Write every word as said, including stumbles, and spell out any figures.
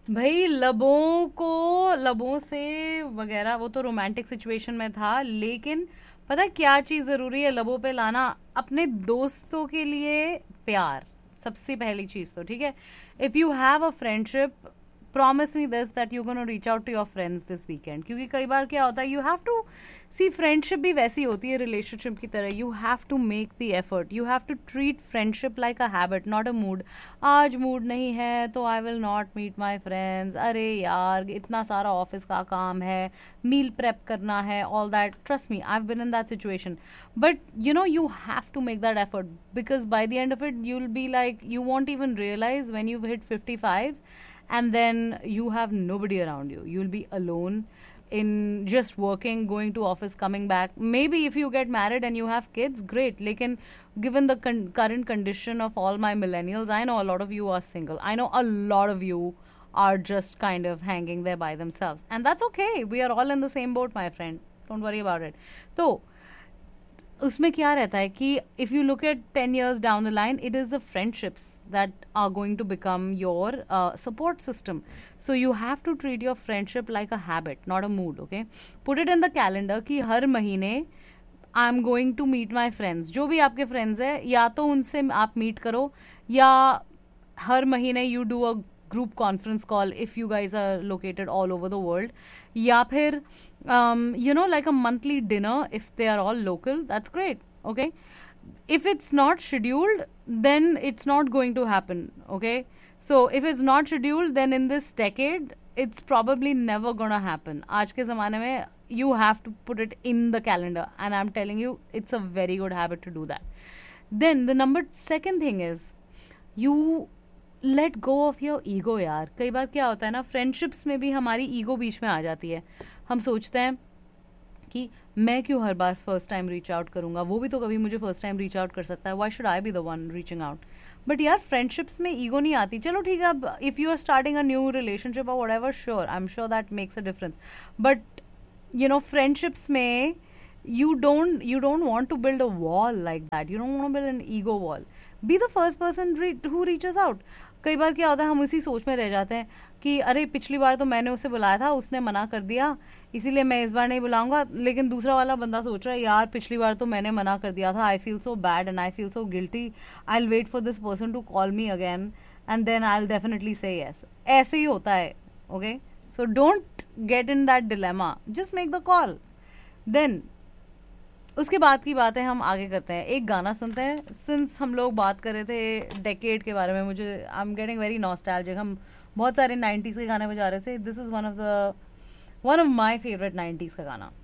भाई लबों को, लबों से वगैरह वो तो रोमांटिक सिचुएशन में था, लेकिन पता है क्या चीज जरूरी है लबों पे लाना? अपने दोस्तों के लिए प्यार, सबसे पहली चीज तो ठीक है। If you have a friendship, promise me this that you gonna reach out to your friends this weekend, क्योंकि कई बार क्या होता है, you have to C, friendship भी वैसी होती है रिलेशनशिप की तरह, you have to make the effort, you have to treat friendship like a habit not a mood. आज मूड नहीं है तो I will not meet my friends, अरे यार इतना सारा ऑफिस का काम है, मील प्रेप करना है, all that, trust me I have been in that situation. But you know you have to make that effort, because by the end of it you will be like you want even realise when you've hit fifty-five and then you have nobody around you, you'll be alone in just working, going to office, coming back. Maybe if you get married and you have kids, great, lekin given the con- current condition of all my millennials, I know a lot of you are single, I know a lot of you are just kind of hanging there by themselves, and that's okay, we are all in the same boat, my friend, don't worry about it. So उसमें क्या रहता है कि if you look at ten years down the line, it is the friendships that are going to become your support system. So you have to treat your friendship like a habit not a mood. Okay, put it in the calendar कि हर महीने I am going to meet my friends. जो भी आपके friends है, या तो उनसे आप मीट करो, या हर महीने you do a group conference call if you guys are located all over the world, या फिर um, you know, like a monthly dinner if they are all local. That's great. Okay. If it's not scheduled, then it's not going to happen. Okay. So if it's not scheduled, then in this decade, it's probably never gonna happen. आज के ज़माने में you have to put it in the calendar, and I'm telling you, it's a very good habit to do that. Then the number second thing is you let go of your ego. यार कई बार क्या होता है ना, friendships में भी हमारी ego बीच में आ जाती है. हम सोचते हैं कि मैं क्यों हर बार फर्स्ट टाइम रीच आउट करूंगा, वो भी तो कभी मुझे फर्स्ट टाइम रीच आउट कर सकता है, why should I be the one reaching out. But यार फ्रेंडशिप्स में ईगो नहीं आती. चलो ठीक है, अब if you are starting a new relationship और what ever, sure, I am sure that makes a difference. But you know friendships में you don't you don't want to build a wall like that. You don't want to build an ego wall. Be the first person re- who reaches out. कई बार क्या होता है, हम इसी सोच में रह जाते हैं कि अरे पिछली बार तो मैंने उसे बुलाया था, उसने मना कर दिया, इसीलिए मैं इस बार नहीं बुलाऊंगा. लेकिन दूसरा वाला बंदा सोच रहा है, यार पिछली बार तो मैंने मना कर दिया था, I feel so bad and I feel so guilty, I will wait for this person to call me again and then I will definitely से यस. ऐसे ही होता है. Okay, so don't get in that dilemma, just make the call. Then उसके बाद की बातें हम आगे करते हैं, एक गाना सुनते हैं. सिंस हम लोग बात कर रहे थे डेकेड के बारे में, मुझे I am getting very nostalgic. हम बहुत सारे नाइन्टीज़ के गाने बजा रहे थे. This is one of the one of my favourite nineties का गाना.